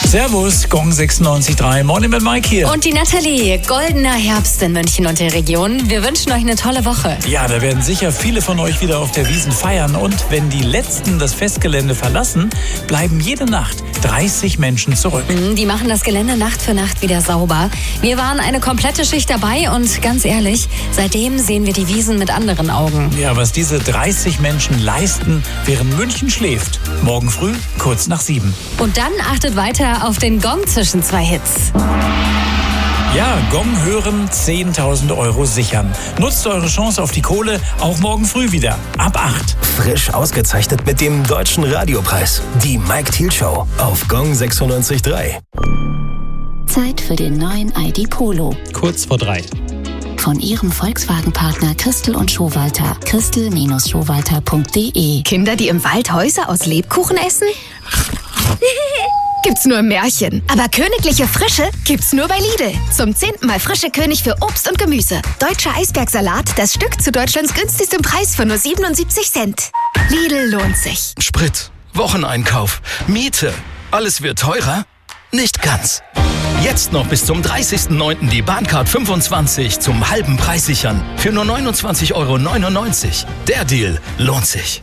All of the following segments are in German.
Servus, Gong 96.3, Morning mit Mike hier. Und die Nathalie, goldener Herbst in München und der Region. Wir wünschen euch eine tolle Woche. Ja, da werden sicher viele von euch wieder auf der Wiesn feiern. Und wenn die Letzten das Festgelände verlassen, bleiben jede Nacht 30 Menschen zurück. Die machen das Gelände Nacht für Nacht wieder sauber. Wir waren eine komplette Schicht dabei und ganz ehrlich, seitdem sehen wir die Wiesn mit anderen Augen. Ja, was diese 30 Menschen leisten, während München schläft. Morgen früh, kurz nach 7. Und dann achtet weiter auf den Gong zwischen zwei Hits. Ja, Gong hören, 10.000 Euro sichern. Nutzt eure Chance auf die Kohle, auch morgen früh wieder, ab 8. Frisch ausgezeichnet mit dem Deutschen Radiopreis. Die Mike Thiel Show auf Gong 96.3. Zeit für den neuen ID Polo. Kurz vor 3. Von Ihrem Volkswagen-Partner Christel und Schowalter. Christel-Schowalter.de. Kinder, die im Wald Häuser aus Lebkuchen essen? Gibt's nur im Märchen. Aber königliche Frische gibt's nur bei Lidl. Zum 10. Mal frische König für Obst und Gemüse. Deutscher Eisbergsalat, das Stück zu Deutschlands günstigstem Preis für nur 77 Cent. Lidl lohnt sich. Sprit, Wocheneinkauf, Miete. Alles wird teurer? Nicht ganz. Jetzt noch bis zum 30.09. die Bahncard 25 zum halben Preis sichern. Für nur 29,99 Euro. Der Deal lohnt sich.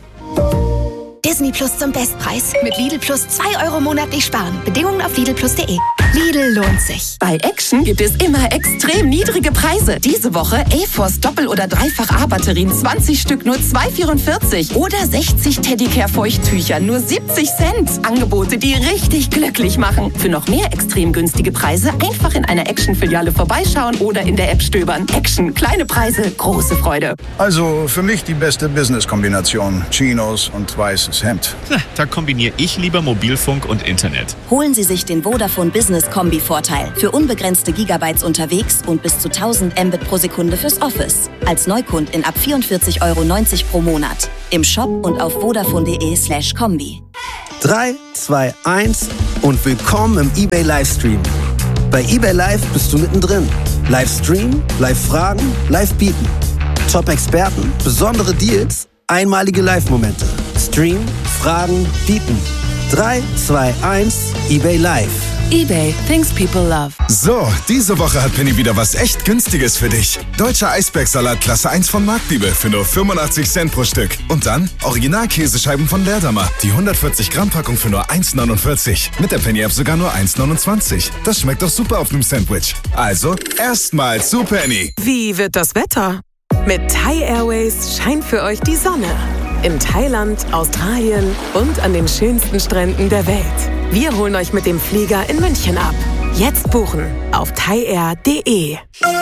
Disney Plus zum Bestpreis. Mit Lidl Plus 2 Euro monatlich sparen. Bedingungen auf lidlplus.de. Lidl lohnt sich. Bei Action gibt es immer extrem niedrige Preise. Diese Woche A-Force Doppel- oder Dreifach-A-Batterien 20 Stück nur 2,44. Oder 60 Teddicare-Feuchttücher nur 70 Cent. Angebote, die richtig glücklich machen. Für noch mehr extrem günstige Preise einfach in einer Action-Filiale vorbeischauen oder in der App stöbern. Action, kleine Preise, große Freude. Also für mich die beste Business-Kombination. Chinos und weißes Hemd. Da kombiniere ich lieber Mobilfunk und Internet. Holen Sie sich den Vodafone Business Kombi-Vorteil. Für unbegrenzte Gigabytes unterwegs und bis zu 1000 Mbit pro Sekunde fürs Office. Als Neukundin ab 44,90 Euro pro Monat. Im Shop und auf vodafone.de/kombi. 3, 2, 1 und willkommen im eBay Livestream. Bei eBay Live bist du mittendrin. Livestream, Live-Fragen, Live-Bieten. Top-Experten, besondere Deals, einmalige Live-Momente. Stream, Fragen, Bieten. 3, 2, 1, eBay Live. eBay, things people love. So, diese Woche hat Penny wieder was echt Günstiges für dich. Deutscher Eisbergsalat Klasse 1 von Marktliebe für nur 85 Cent pro Stück. Und dann Original-Käsescheiben von Leerdammer. Die 140 Gramm Packung für nur 1,49. Mit der Penny-App sogar nur 1,29. Das schmeckt doch super auf einem Sandwich. Also, erstmal zu Penny. Wie wird das Wetter? Mit Thai Airways scheint für euch die Sonne. In Thailand, Australien und an den schönsten Stränden der Welt. Wir holen euch mit dem Flieger in München ab. Jetzt buchen auf thaiair.de.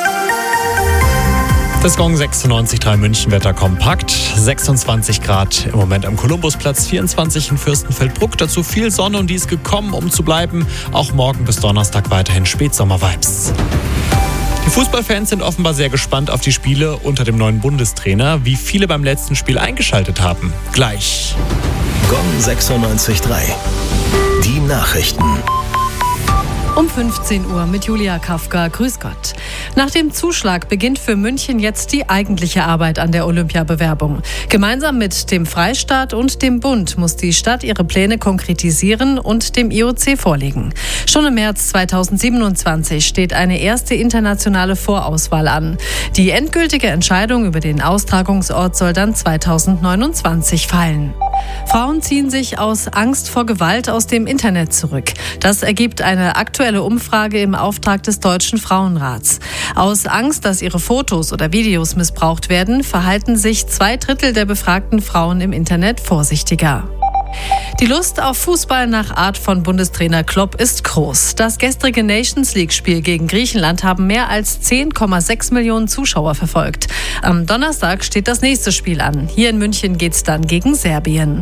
Das Gong 96.3 Münchenwetter kompakt. 26 Grad im Moment am Kolumbusplatz, 24 in Fürstenfeldbruck. Dazu viel Sonne und die ist gekommen, um zu bleiben. Auch morgen bis Donnerstag weiterhin Spätsommer-Vibes. Die Fußballfans sind offenbar sehr gespannt auf die Spiele unter dem neuen Bundestrainer. Wie viele beim letzten Spiel eingeschaltet haben. Gleich. Gong 96.3. Die Nachrichten. Um 15 Uhr mit Julia Kafka. Grüß Gott. Nach dem Zuschlag beginnt für München jetzt die eigentliche Arbeit an der Olympiabewerbung. Gemeinsam mit dem Freistaat und dem Bund muss die Stadt ihre Pläne konkretisieren und dem IOC vorlegen. Schon im März 2027 steht eine erste internationale Vorauswahl an. Die endgültige Entscheidung über den Austragungsort soll dann 2029 fallen. Frauen ziehen sich aus Angst vor Gewalt aus dem Internet zurück. Das ergibt eine aktuelle Umfrage im Auftrag des Deutschen Frauenrats. Aus Angst, dass ihre Fotos oder Videos missbraucht werden, verhalten sich 2/3 der befragten Frauen im Internet vorsichtiger. Die Lust auf Fußball nach Art von Bundestrainer Klopp ist groß. Das gestrige Nations-League-Spiel gegen Griechenland haben mehr als 10,6 Millionen Zuschauer verfolgt. Am Donnerstag steht das nächste Spiel an. Hier in München geht's dann gegen Serbien.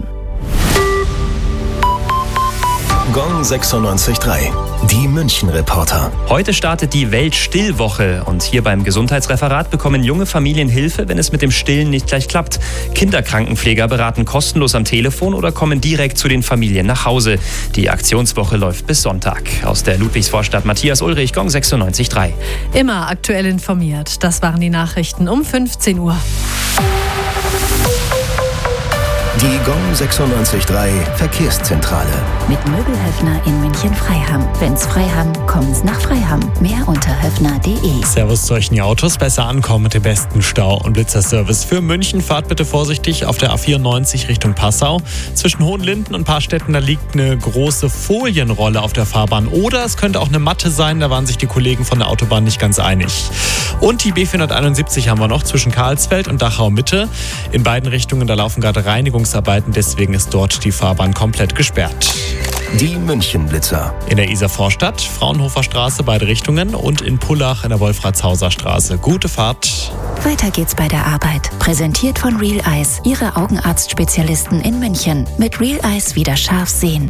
Gong 96.3. Die München-Reporter. Heute startet die Weltstillwoche und hier beim Gesundheitsreferat bekommen junge Familien Hilfe, wenn es mit dem Stillen nicht gleich klappt. Kinderkrankenpfleger beraten kostenlos am Telefon oder kommen direkt zu den Familien nach Hause. Die Aktionswoche läuft bis Sonntag. Aus der Ludwigsvorstadt Matthias Ulrich, Gong 96.3. Immer aktuell informiert. Das waren die Nachrichten um 15 Uhr. Die GOM 96.3 Verkehrszentrale. Mit Möbelhöfner in München-Freiham. Wenn's Freiham, kommen's nach Freiham. Mehr unter höfner.de. Servus zu euch in die Autos. Besser ankommen mit dem besten Stau- und Blitzerservice für München. Fahrt bitte vorsichtig auf der A94 Richtung Passau. Zwischen Hohenlinden und Paarstetten, da liegt eine große Folienrolle auf der Fahrbahn. Oder es könnte auch eine Matte sein, da waren sich die Kollegen von der Autobahn nicht ganz einig. Und die B471 haben wir noch zwischen Karlsfeld und Dachau Mitte. In beiden Richtungen, da laufen gerade Reinigungsarbeiten, deswegen ist dort die Fahrbahn komplett gesperrt. Die München-Blitzer. In der Isar-Vorstadt, Fraunhofer Straße, beide Richtungen, und in Pullach in der Wolfratshauser Straße. Gute Fahrt. Weiter geht's bei der Arbeit. Präsentiert von Real Eyes, Ihre Augenarztspezialisten in München. Mit Real Eyes wieder scharf sehen.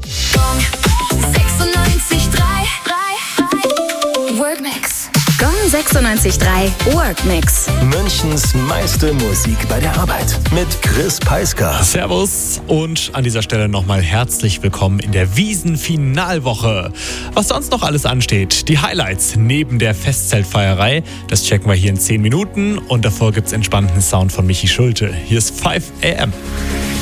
96.3 Workmix. GOM 96.3 Workmix. Münchens meiste Musik bei der Arbeit. Mit Chris Peisker. Servus und an dieser Stelle nochmal herzlich willkommen in der Wiesn-Finalwoche. Was sonst noch alles ansteht, die Highlights neben der Festzeltfeierei, das checken wir hier in 10 Minuten und davor gibt's entspannten Sound von Michi Schulte. Hier ist 5 AM.